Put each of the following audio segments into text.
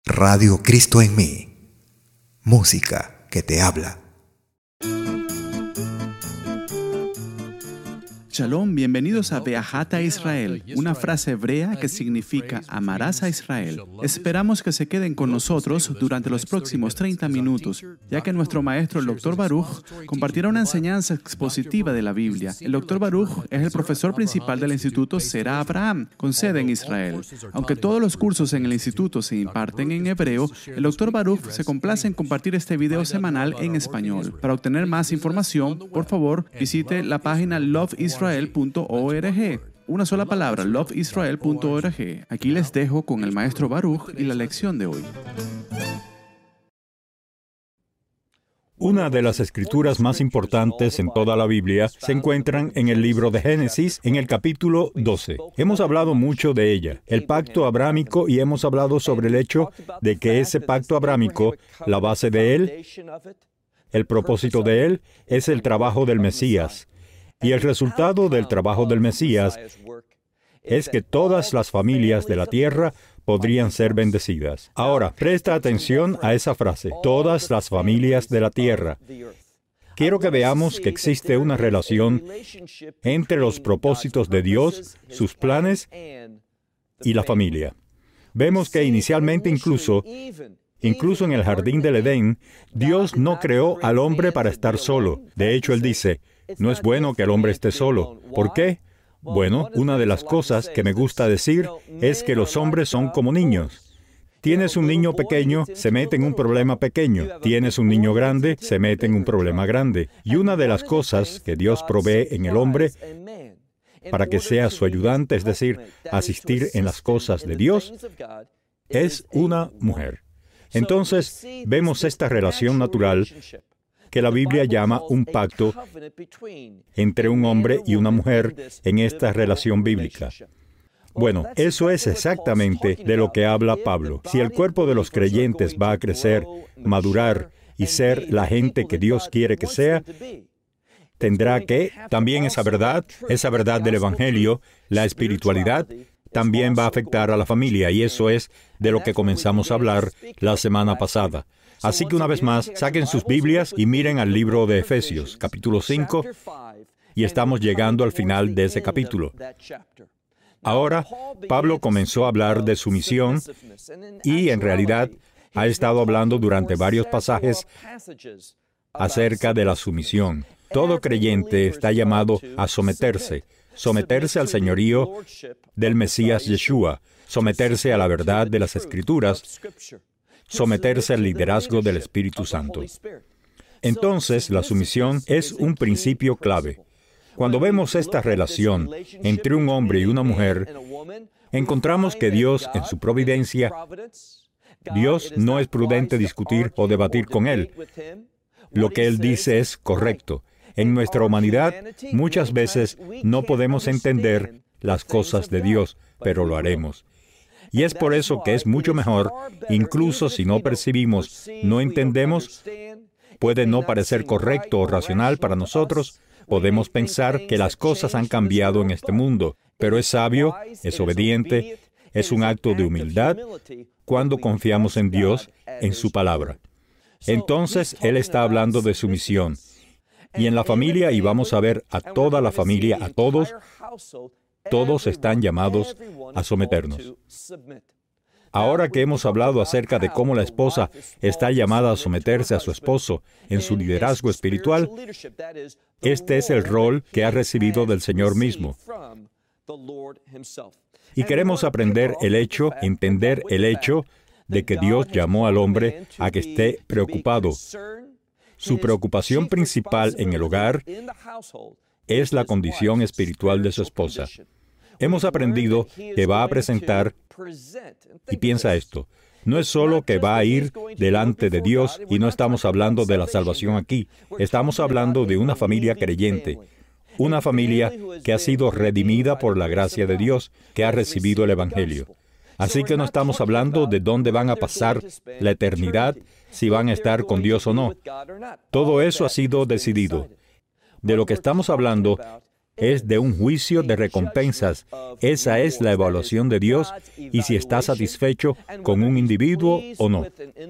Radio Cristo en mí. Música que te habla. Shalom, bienvenidos a Be'ahat Israel, una frase hebrea que significa amarás a Israel. Esperamos que se queden con nosotros durante los próximos 30 minutos, ya que nuestro maestro, el Dr. Baruch, compartirá una enseñanza expositiva de la Biblia. El Dr. Baruch es el profesor principal del Instituto Será Abraham, con sede en Israel. Aunque todos los cursos en el instituto se imparten en hebreo, el Dr. Baruch se complace en compartir este video semanal en español. Para obtener más información, por favor, visite la página loveisrael.org. Una sola palabra, loveisrael.org. Aquí les dejo con el maestro Baruch y la lección de hoy. Una de las escrituras más importantes en toda la Biblia se encuentran en el libro de Génesis, en el capítulo 12. Hemos hablado mucho de ella, el pacto abrámico, y hemos hablado sobre el hecho de que ese pacto abrámico, la base de él, el propósito de él, es el trabajo del Mesías. Y el resultado del trabajo del Mesías es que todas las familias de la tierra podrían ser bendecidas. Ahora, presta atención a esa frase, todas las familias de la tierra. Quiero que veamos que existe una relación entre los propósitos de Dios, sus planes y la familia. Vemos que inicialmente incluso en el jardín del Edén, Dios no creó al hombre para estar solo. De hecho, Él dice, no es bueno que el hombre esté solo. ¿Por qué? Bueno, una de las cosas que me gusta decir es que los hombres son como niños. Tienes un niño pequeño, se mete en un problema pequeño. Tienes un niño grande, se mete en un problema grande. Y una de las cosas que Dios provee en el hombre para que sea su ayudante, es decir, asistir en las cosas de Dios, es una mujer. Entonces, vemos esta relación natural que la Biblia llama un pacto entre un hombre y una mujer en esta relación bíblica. Bueno, eso es exactamente de lo que habla Pablo. Si el cuerpo de los creyentes va a crecer, madurar y ser la gente que Dios quiere que sea, tendrá que, también esa verdad del Evangelio, la espiritualidad, también va a afectar a la familia, y eso es de lo que comenzamos a hablar la semana pasada. Así que una vez más, saquen sus Biblias y miren al libro de Efesios, capítulo 5, y estamos llegando al final de ese capítulo. Ahora, Pablo comenzó a hablar de su misión y, en realidad, ha estado hablando durante varios pasajes acerca de la sumisión. Todo creyente está llamado a someterse al señorío del Mesías Yeshua, someterse a la verdad de las Escrituras, someterse al liderazgo del Espíritu Santo. Entonces, la sumisión es un principio clave. Cuando vemos esta relación entre un hombre y una mujer, encontramos que Dios, en su providencia, Dios no es prudente discutir o debatir con Él. Lo que Él dice es correcto. En nuestra humanidad, muchas veces no podemos entender las cosas de Dios, pero lo haremos. Y es por eso que es mucho mejor, incluso si no percibimos, no entendemos, puede no parecer correcto o racional para nosotros, podemos pensar que las cosas han cambiado en este mundo, pero es sabio, es obediente, es un acto de humildad cuando confiamos en Dios, en su palabra. Entonces, Él está hablando de sumisión. Y en la familia, y vamos a ver a toda la familia, a todos están llamados a someternos. Ahora que hemos hablado acerca de cómo la esposa está llamada a someterse a su esposo en su liderazgo espiritual, este es el rol que ha recibido del Señor mismo. Y queremos entender el hecho de que Dios llamó al hombre a que esté preocupado. Su preocupación principal en el hogar es la condición espiritual de su esposa. Hemos aprendido que va a presentar, y piensa esto, no es solo que va a ir delante de Dios, y no estamos hablando de la salvación aquí, estamos hablando de una familia creyente, una familia que ha sido redimida por la gracia de Dios, que ha recibido el Evangelio. Así que no estamos hablando de dónde van a pasar la eternidad, si van a estar con Dios o no. Todo eso ha sido decidido. De lo que estamos hablando es de un juicio de recompensas. Esa es la evaluación de Dios y si está satisfecho con un individuo o no.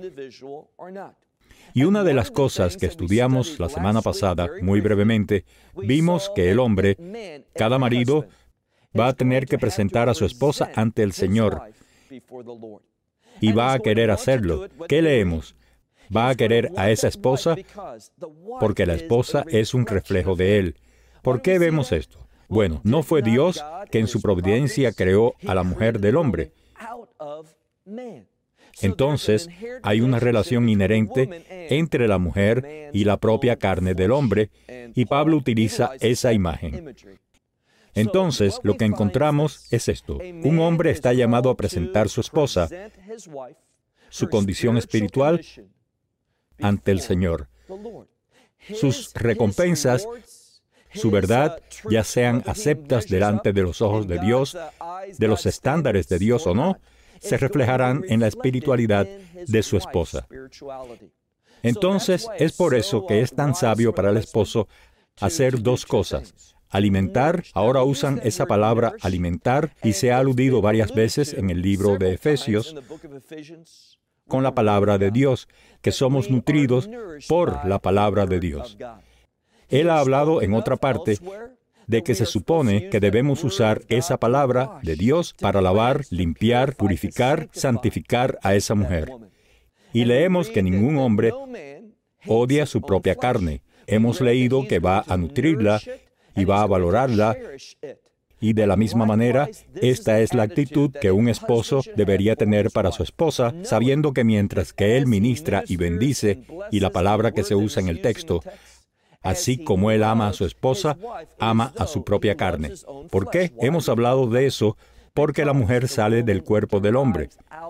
Y una de las cosas que estudiamos la semana pasada, muy brevemente, vimos que el hombre, cada marido, va a tener que presentar a su esposa ante el Señor. Y va a querer hacerlo. ¿Qué leemos? Va a querer a esa esposa porque la esposa es un reflejo de él. ¿Por qué vemos esto? Bueno, no fue Dios que en su providencia creó a la mujer del hombre. Entonces, hay una relación inherente entre la mujer y la propia carne del hombre, y Pablo utiliza esa imagen. Entonces, lo que encontramos es esto. Un hombre está llamado a presentar su esposa, su condición espiritual, ante el Señor. Sus recompensas, su verdad, ya sean aceptas delante de los ojos de Dios, de los estándares de Dios o no, se reflejarán en la espiritualidad de su esposa. Entonces, es por eso que es tan sabio para el esposo hacer dos cosas. Alimentar, ahora usan esa palabra alimentar, y se ha aludido varias veces en el libro de Efesios, con la palabra de Dios, que somos nutridos por la palabra de Dios. Él ha hablado en otra parte de que se supone que debemos usar esa palabra de Dios para lavar, limpiar, purificar, santificar a esa mujer. Y leemos que ningún hombre odia su propia carne. Hemos leído que va a nutrirla y va a valorarla. Y de la misma manera, esta es la actitud que un esposo debería tener para su esposa, sabiendo que mientras que él ministra y bendice, y la palabra que se usa en el texto, así como él ama a su esposa, ama a su propia carne. ¿Por qué? Hemos hablado de eso porque la mujer sale del cuerpo del hombre.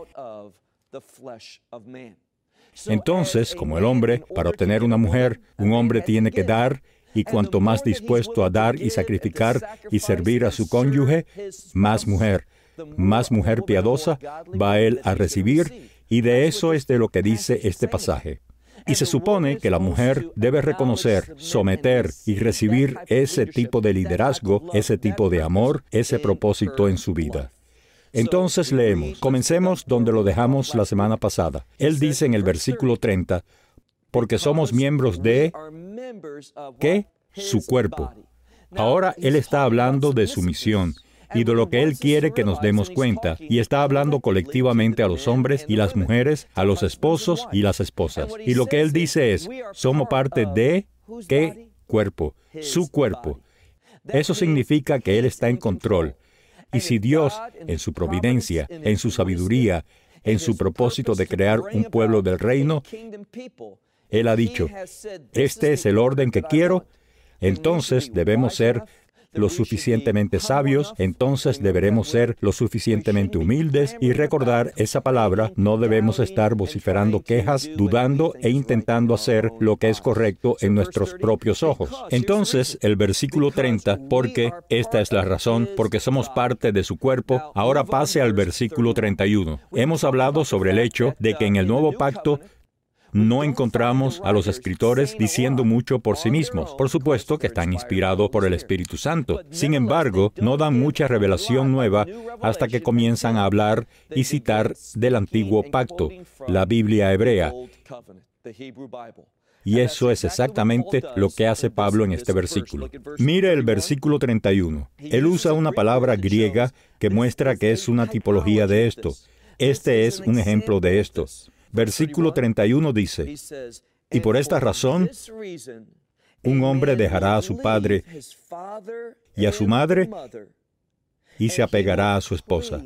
Entonces, como el hombre, para obtener una mujer, un hombre tiene que dar, y cuanto más dispuesto a dar y sacrificar y servir a su cónyuge, más mujer piadosa va él a recibir, y de eso es de lo que dice este pasaje. Y se supone que la mujer debe reconocer, someter y recibir ese tipo de liderazgo, ese tipo de amor, ese propósito en su vida. Entonces leemos, comencemos donde lo dejamos la semana pasada. Él dice en el versículo 30, porque somos miembros de, ¿qué? Su cuerpo. Ahora él está hablando de su misión y de lo que él quiere que nos demos cuenta, y está hablando colectivamente a los hombres y las mujeres, a los esposos y las esposas. Y lo que él dice es, somos parte de, ¿qué? Cuerpo, su cuerpo. Eso significa que él está en control. Y si Dios, en su providencia, en su sabiduría, en su propósito de crear un pueblo del reino, Él ha dicho, este es el orden que quiero, entonces debemos ser lo suficientemente sabios, entonces deberemos ser lo suficientemente humildes y recordar esa palabra. No debemos estar vociferando quejas, dudando e intentando hacer lo que es correcto en nuestros propios ojos. Entonces, el versículo 30, porque esta es la razón, porque somos parte de su cuerpo, ahora pase al versículo 31. Hemos hablado sobre el hecho de que en el nuevo pacto no encontramos a los escritores diciendo mucho por sí mismos. Por supuesto que están inspirados por el Espíritu Santo. Sin embargo, no dan mucha revelación nueva hasta que comienzan a hablar y citar del antiguo pacto, la Biblia hebrea. Y eso es exactamente lo que hace Pablo en este versículo. Mire el versículo 31. Él usa una palabra griega que muestra que es una tipología de esto. Este es un ejemplo de esto. Versículo 31 dice, y por esta razón, un hombre dejará a su padre y a su madre y se apegará a su esposa.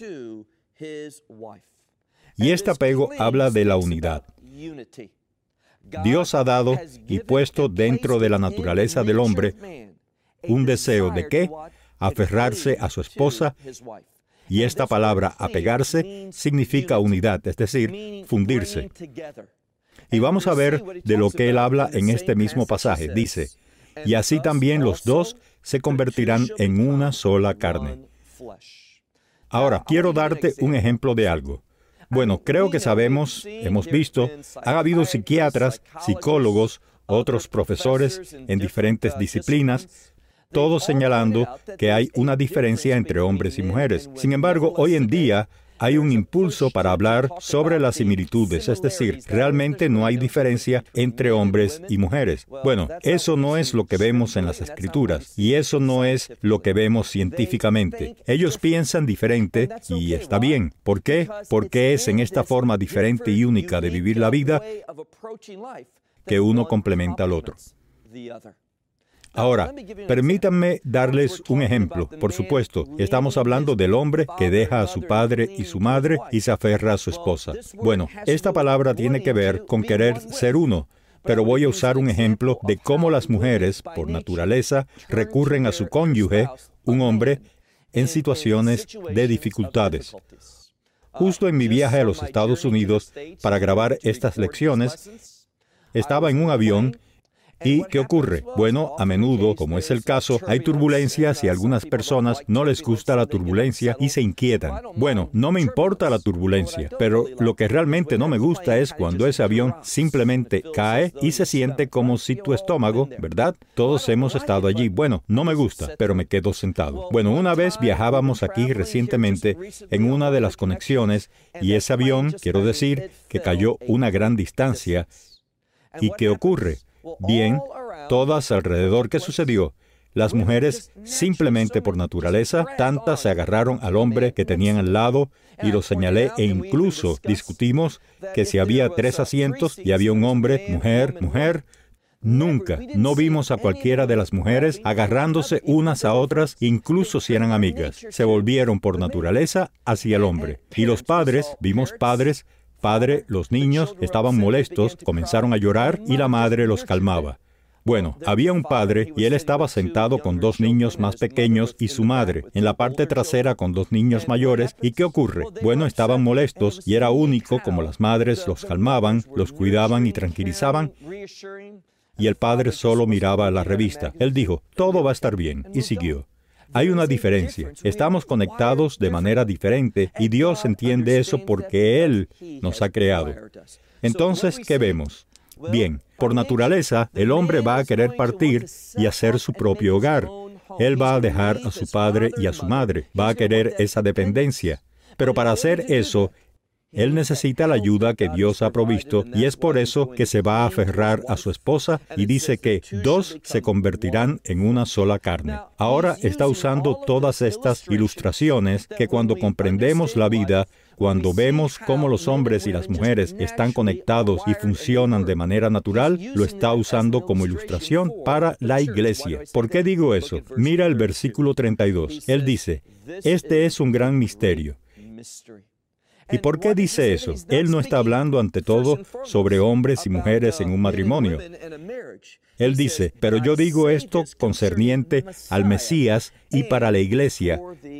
Y este apego habla de la unidad. Dios ha dado y puesto dentro de la naturaleza del hombre un deseo de ¿qué? Aferrarse a su esposa. Y esta palabra, apegarse, significa unidad, es decir, fundirse. Y vamos a ver de lo que él habla en este mismo pasaje. Dice, y así también los dos se convertirán en una sola carne. Ahora, quiero darte un ejemplo de algo. Bueno, creo que sabemos, hemos visto, han habido psiquiatras, psicólogos, otros profesores en diferentes disciplinas, todos señalando que hay una diferencia entre hombres y mujeres. Sin embargo, hoy en día hay un impulso para hablar sobre las similitudes, es decir, realmente no hay diferencia entre hombres y mujeres. Bueno, eso no es lo que vemos en las Escrituras, y eso no es lo que vemos científicamente. Ellos piensan diferente, y está bien. ¿Por qué? Porque es en esta forma diferente y única de vivir la vida que uno complementa al otro. Ahora, permítanme darles un ejemplo. Por supuesto, estamos hablando del hombre que deja a su padre y su madre y se aferra a su esposa. Bueno, esta palabra tiene que ver con querer ser uno, pero voy a usar un ejemplo de cómo las mujeres, por naturaleza, recurren a su cónyuge, un hombre, en situaciones de dificultades. Justo en mi viaje a los Estados Unidos para grabar estas lecciones, estaba en un avión. ¿Y qué ocurre? Bueno, a menudo, como es el caso, hay turbulencias y a algunas personas no les gusta la turbulencia y se inquietan. Bueno, no me importa la turbulencia, pero lo que realmente no me gusta es cuando ese avión simplemente cae y se siente como si tu estómago, ¿verdad? Todos hemos estado allí. Bueno, no me gusta, pero me quedo sentado. Bueno, una vez viajábamos aquí recientemente en una de las conexiones y ese avión, quiero decir, que cayó una gran distancia. ¿Y qué ocurre? Bien, todas alrededor, ¿qué sucedió? Las mujeres, simplemente por naturaleza, tantas se agarraron al hombre que tenían al lado y lo señalé e incluso discutimos que si había 3 asientos y había un hombre, mujer, nunca, no vimos a cualquiera de las mujeres agarrándose unas a otras, incluso si eran amigas. Se volvieron por naturaleza hacia el hombre. Y los padres, vimos padres, los niños estaban molestos, comenzaron a llorar y la madre los calmaba. Bueno, había un padre y él estaba sentado con 2 niños más pequeños y su madre, en la parte trasera con 2 niños mayores. ¿Y qué ocurre? Bueno, estaban molestos y era único como las madres los calmaban, los cuidaban y tranquilizaban. Y el padre solo miraba la revista. Él dijo, todo va a estar bien, y siguió. Hay una diferencia. Estamos conectados de manera diferente y Dios entiende eso porque Él nos ha creado. Entonces, ¿qué vemos? Bien, por naturaleza, el hombre va a querer partir y hacer su propio hogar. Él va a dejar a su padre y a su madre. Va a querer esa dependencia. Pero para hacer eso, él necesita la ayuda que Dios ha provisto y es por eso que se va a aferrar a su esposa y dice que 2 se convertirán en una sola carne. Ahora está usando todas estas ilustraciones que cuando comprendemos la vida, cuando vemos cómo los hombres y las mujeres están conectados y funcionan de manera natural, lo está usando como ilustración para la iglesia. ¿Por qué digo eso? Mira el versículo 32. Él dice, este es un gran misterio. ¿Y por qué dice eso? Él no está hablando ante todo sobre hombres y mujeres en un matrimonio. Él dice, pero yo digo esto concerniente al Mesías y para la iglesia,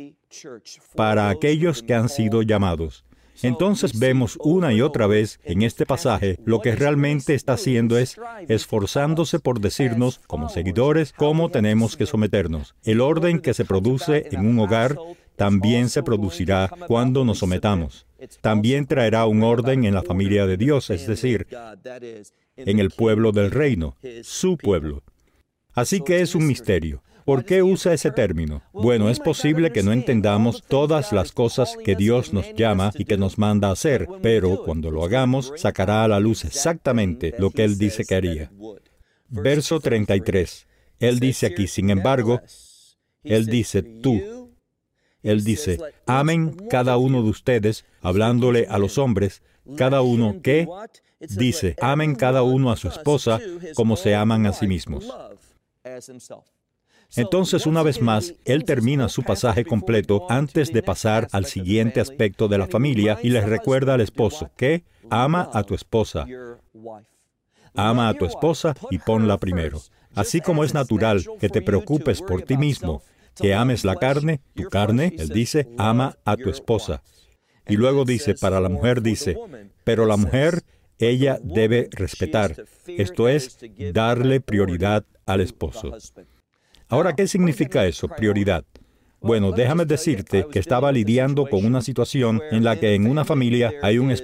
para aquellos que han sido llamados. Entonces vemos una y otra vez en este pasaje lo que realmente está haciendo es esforzándose por decirnos, como seguidores, cómo tenemos que someternos. El orden que se produce en un hogar también se producirá cuando nos sometamos. También traerá un orden en la familia de Dios, es decir, en el pueblo del reino, su pueblo. Así que es un misterio. ¿Por qué usa ese término? Bueno, es posible que no entendamos todas las cosas que Dios nos llama y que nos manda a hacer, pero cuando lo hagamos, sacará a la luz exactamente lo que Él dice que haría. Verso 33. Él dice aquí, sin embargo, Él dice, tú. Él dice, amen cada uno de ustedes, hablándole a los hombres, cada uno que, dice, amen cada uno a su esposa como se aman a sí mismos. Entonces, una vez más, él termina su pasaje completo antes de pasar al siguiente aspecto de la familia y les recuerda al esposo que ama a tu esposa. Ama a tu esposa y ponla primero. Así como es natural que te preocupes por ti mismo, que ames la carne, tu carne, él dice, ama a tu esposa. Y luego dice, para la mujer dice, pero la mujer, ella debe respetar, esto es, darle prioridad al esposo. Ahora, ¿qué significa eso, prioridad? Bueno, déjame decirte que estaba lidiando con una situación en la que en una familia hay un esposo